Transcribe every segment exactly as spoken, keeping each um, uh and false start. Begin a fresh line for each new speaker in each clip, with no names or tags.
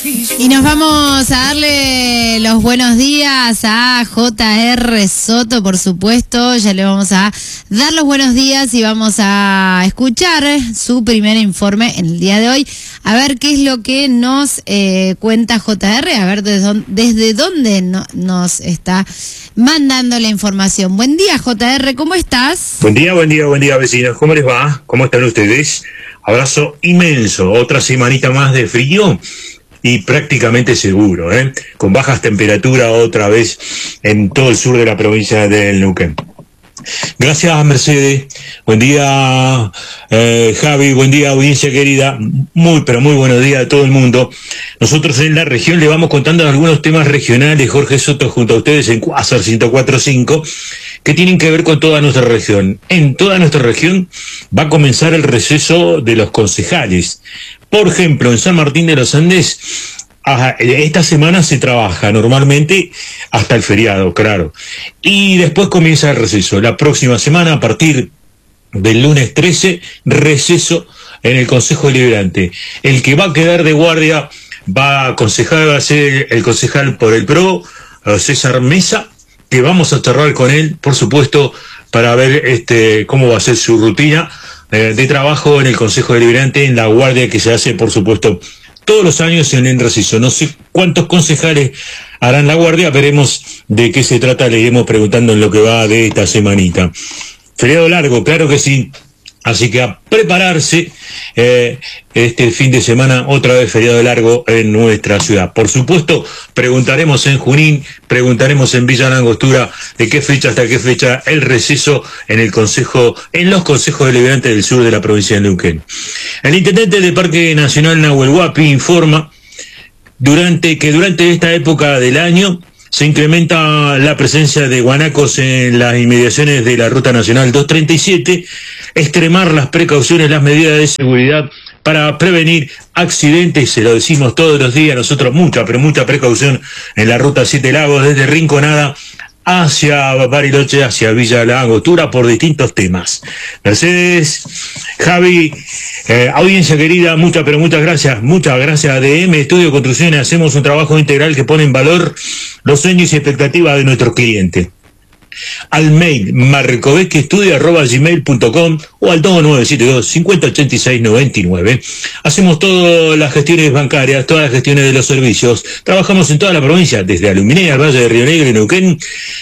Y nos vamos a darle los buenos días a J R Soto, por supuesto. Ya le vamos a dar los buenos días y vamos a escuchar su primer informe en el día de hoy. A ver qué es lo que nos eh, cuenta J R, a ver desde dónde, desde dónde no, nos está mandando la información. Buen día, J R, ¿cómo estás?
Buen día, buen día, buen día, vecinos. ¿Cómo les va? ¿Cómo están ustedes? Abrazo inmenso. Otra semanita más de frío y prácticamente seguro, ¿eh? Con bajas temperaturas otra vez en todo el sur de la provincia del Neuquén. Gracias, Mercedes. Buen día, eh, Javi. Buen día, audiencia querida. Muy, pero muy buenos días a todo el mundo. Nosotros en la región le vamos contando algunos temas regionales, Jorge Soto, junto a ustedes en Quasar ciento cuatro punto cinco, que tienen que ver con toda nuestra región. En toda nuestra región va a comenzar el receso de los concejales. Por ejemplo, en San Martín de los Andes, esta semana se trabaja normalmente hasta el feriado, claro. Y después comienza el receso. La próxima semana, a partir del lunes trece, receso en el Consejo Deliberante. El que va a quedar de guardia va a aconsejar, va a ser el concejal por el P R O, César Mesa, que vamos a charlar con él, por supuesto, para ver este cómo va a ser su rutina eh, de trabajo en el Consejo Deliberante, en la guardia que se hace, por supuesto, todos los años en el receso. No sé cuántos concejales harán la guardia, veremos de qué se trata, le iremos preguntando en lo que va de esta semanita. Feriado largo, claro que sí, así que a prepararse eh, este fin de semana, otra vez feriado largo en nuestra ciudad. Por supuesto, preguntaremos en Junín, preguntaremos en Villa Langostura de qué fecha hasta qué fecha el receso en el consejo, en los consejos deliberantes del sur de la provincia de Neuquén. El intendente del Parque Nacional Nahuel Huapi informa durante que durante esta época del año se incrementa la presencia de guanacos en las inmediaciones de la Ruta Nacional doscientos treinta y siete, extremar las precauciones, las medidas de seguridad para prevenir accidentes, se lo decimos todos los días, nosotros mucha, pero mucha precaución en la Ruta Siete Lagos, desde Rinconada hacia Bariloche, hacia Villa Langostura, por distintos temas. Mercedes, Javi, eh, audiencia querida, muchas, pero muchas gracias, muchas gracias a D M Estudio Construcciones. Hacemos un trabajo integral que pone en valor los sueños y expectativas de nuestros clientes. Al mail marcovesquestudio arroba gmail punto com o al dos nueve siete dos, cinco cero ocho seis nueve nueve. Hacemos todas las gestiones bancarias, todas las gestiones de los servicios. Trabajamos en toda la provincia, desde Aluminea, al Valle de Río Negro y Neuquén.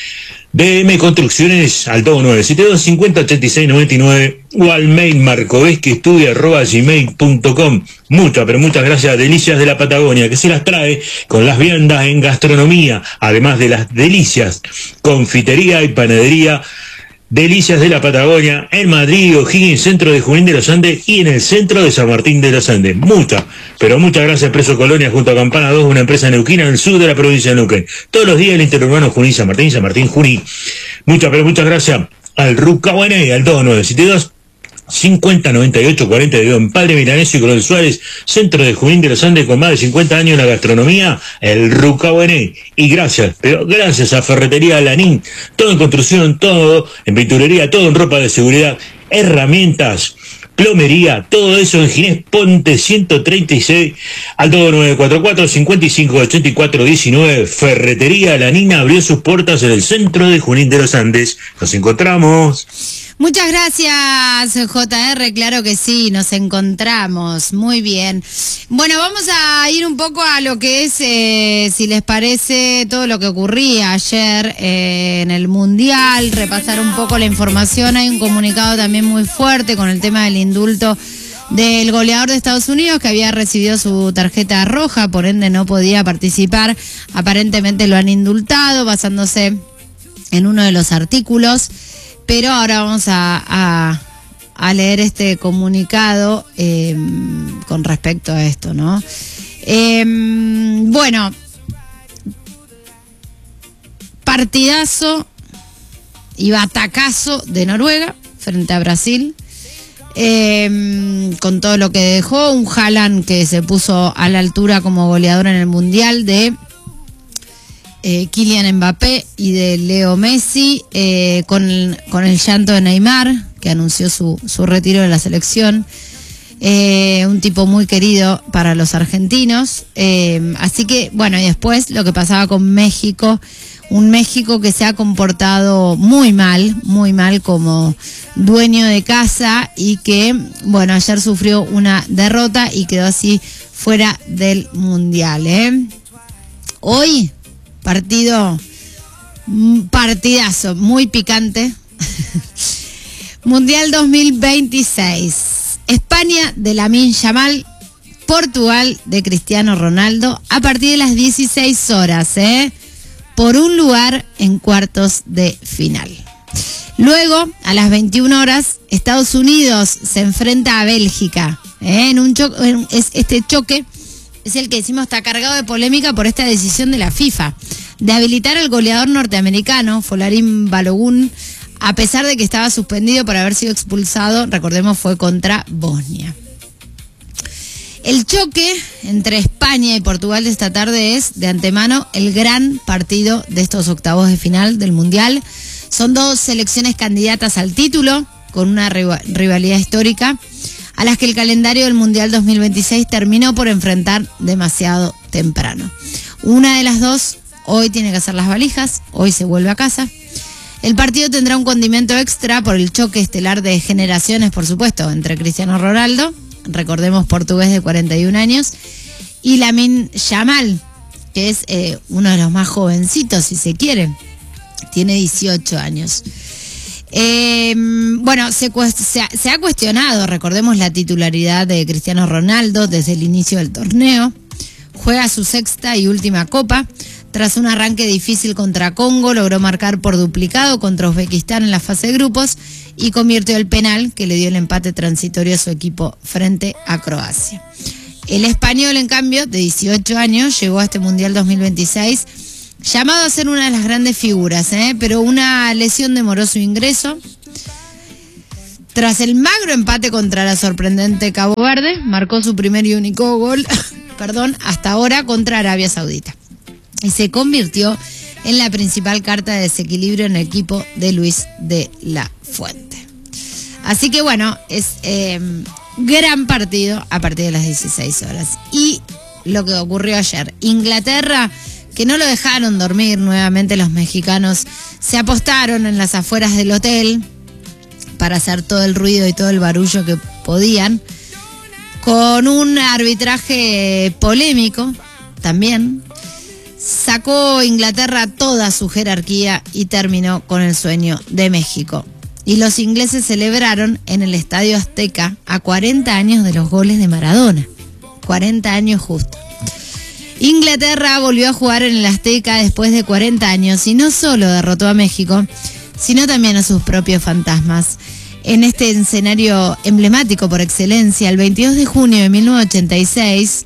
D M Construcciones al dos nueve siete dos, cinco cero ocho seis nueve nueve o al mail marcovesquestudio arroba gmail punto com. Muchas, pero muchas gracias a Delicias de la Patagonia, que se las trae con las viandas en gastronomía, además de las delicias, confitería y panadería. Delicias de la Patagonia en Madrid, O'Higgins, centro de Junín de los Andes y en el centro de San Martín de los Andes. Muchas, pero muchas gracias, Preso Colonia, junto a Campana dos, una empresa neuquina en el sur de la provincia de Neuquén. Todos los días el interurbano Junín, San Martín, San Martín, Junín. Muchas, pero muchas gracias al Ruca Buené, al dos nueve siete dos, cincuenta noventa y ocho cuarenta y dos en Padre Milanesio y Coronel Suárez, centro de Junín de los Andes, con más de cincuenta años en la gastronomía, el Ruca Buené. Y gracias, pero gracias a Ferretería Lanín, todo en construcción, todo en pinturería, todo en ropa de seguridad, herramientas, plomería, todo eso en Ginés Ponte ciento treinta y seis al dos nueve cuatro cuatro, cinco cinco ocho cuatro uno nueve. Ferretería Lanín abrió sus puertas en el centro de Junín de los Andes. Nos encontramos.
Muchas gracias, J R, claro que sí, nos encontramos, muy bien. Bueno, vamos a ir un poco a lo que es, eh, si les parece, todo lo que ocurría ayer eh, en el Mundial, repasar un poco la información. Hay un comunicado también muy fuerte con el tema del indulto del goleador de Estados Unidos, que había recibido su tarjeta roja, por ende no podía participar. Aparentemente lo han indultado basándose en uno de los artículos. Pero ahora vamos a, a, a leer este comunicado eh, con respecto a esto, ¿no? Eh, bueno, partidazo y batacazo de Noruega frente a Brasil, eh, con todo lo que dejó. Un Haaland que se puso a la altura como goleador en el Mundial de Eh, Kylian Mbappé y de Leo Messi, eh, con, con el llanto de Neymar, que anunció su, su retiro de la selección. eh, un tipo muy querido para los argentinos. Eh, así que, bueno, y después lo que pasaba con México, un México que se ha comportado muy mal, muy mal como dueño de casa y que, bueno, ayer sufrió una derrota y quedó así fuera del Mundial, ¿eh? Hoy, partido, partidazo, muy picante. Mundial dos mil veintiséis. España de Lamine Yamal, Portugal de Cristiano Ronaldo, a partir de las dieciséis horas, ¿eh? Por un lugar en cuartos de final. Luego, a las veintiuna horas, Estados Unidos se enfrenta a Bélgica, ¿eh? En un cho- en, es, este choque es el que decimos está cargado de polémica por esta decisión de la FIFA de habilitar al goleador norteamericano, Folarin Balogun, a pesar de que estaba suspendido por haber sido expulsado, recordemos, fue contra Bosnia. El choque entre España y Portugal de esta tarde es, de antemano, el gran partido de estos octavos de final del Mundial. Son dos selecciones candidatas al título, con una rivalidad histórica, a las que el calendario del Mundial dos mil veintiséis terminó por enfrentar demasiado temprano. Una de las dos hoy tiene que hacer las valijas, hoy se vuelve a casa. El partido tendrá un condimento extra por el choque estelar de generaciones, por supuesto, entre Cristiano Ronaldo, recordemos portugués de cuarenta y un años, y Lamine Yamal, que es eh, uno de los más jovencitos, si se quiere, tiene dieciocho años. Eh, bueno, se, se, ha, se ha cuestionado, recordemos, la titularidad de Cristiano Ronaldo desde el inicio del torneo. Juega su sexta y última copa. Tras un arranque difícil contra Congo, logró marcar por duplicado contra Uzbekistán en la fase de grupos y convirtió el penal que le dio el empate transitorio a su equipo frente a Croacia. El español, en cambio, de dieciocho años, llegó a este Mundial dos mil veintiséis llamado a ser una de las grandes figuras, ¿eh? pero una lesión demoró su ingreso. Tras el magro empate contra la sorprendente Cabo Verde, marcó su primer y único gol perdón, hasta ahora contra Arabia Saudita. Y se convirtió en la principal carta de desequilibrio en el equipo de Luis de la Fuente. Así que bueno, es eh, gran partido a partir de las dieciséis horas. Y lo que ocurrió ayer, Inglaterra, que no lo dejaron dormir nuevamente los mexicanos, se apostaron en las afueras del hotel para hacer todo el ruido y todo el barullo que podían, con un arbitraje polémico también. Sacó Inglaterra toda su jerarquía y terminó con el sueño de México. Y los ingleses celebraron en el Estadio Azteca a cuarenta años de los goles de Maradona. cuarenta años justo. Inglaterra volvió a jugar en el Azteca después de cuarenta años y no solo derrotó a México, sino también a sus propios fantasmas. En este escenario emblemático por excelencia, el veintidós de junio de mil novecientos ochenta y seis,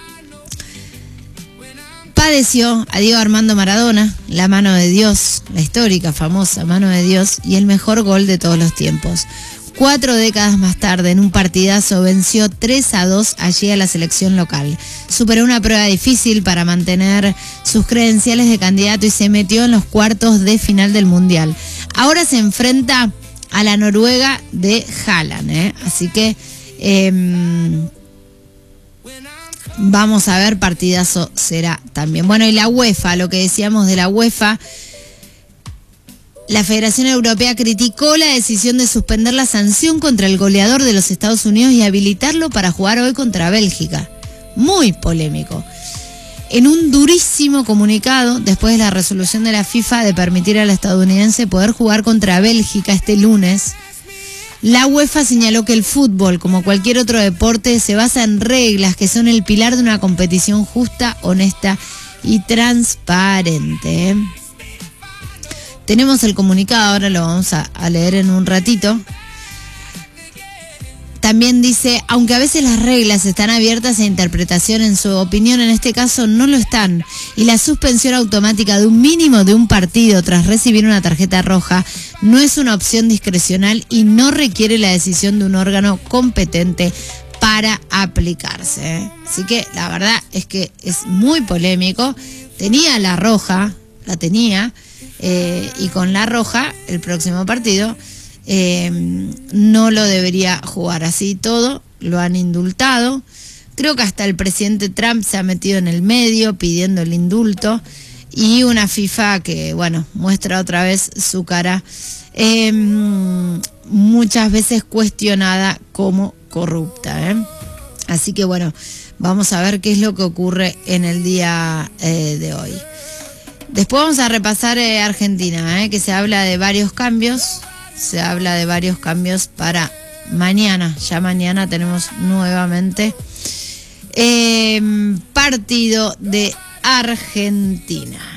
padeció a Diego Armando Maradona, la mano de Dios, la histórica, famosa mano de Dios, y el mejor gol de todos los tiempos. Cuatro décadas más tarde, en un partidazo, venció tres a dos allí a la selección local. Superó una prueba difícil para mantener sus credenciales de candidato y se metió en los cuartos de final del Mundial. Ahora se enfrenta a la Noruega de Haaland, ¿eh? Así que eh, vamos a ver, partidazo será también. Bueno, y la UEFA, lo que decíamos de la UEFA, la Federación Europea criticó la decisión de suspender la sanción contra el goleador de los Estados Unidos y habilitarlo para jugar hoy contra Bélgica. Muy polémico. En un durísimo comunicado, después de la resolución de la FIFA de permitir al estadounidense poder jugar contra Bélgica este lunes, la UEFA señaló que el fútbol, como cualquier otro deporte, se basa en reglas que son el pilar de una competición justa, honesta y transparente. ¿eh? Tenemos el comunicado, ahora lo vamos a, a leer en un ratito. También dice, aunque a veces las reglas están abiertas a interpretación, en su opinión en este caso no lo están, y la suspensión automática de un mínimo de un partido tras recibir una tarjeta roja no es una opción discrecional y no requiere la decisión de un órgano competente para aplicarse. ¿eh? Así que la verdad es que es muy polémico. Tenía la roja, la tenía, eh, y con la roja el próximo partido Eh, no lo debería jugar. Así todo, lo han indultado. Creo que hasta el presidente Trump se ha metido en el medio pidiendo el indulto. Y una FIFA que, bueno, muestra otra vez su cara eh, muchas veces cuestionada como corrupta, ¿eh? Así que, bueno, vamos a ver qué es lo que ocurre en el día eh, de hoy. Después vamos a repasar eh, Argentina, ¿eh? Que se habla de varios cambios. Se habla de varios cambios para mañana. Ya mañana tenemos nuevamente eh, partido de Argentina.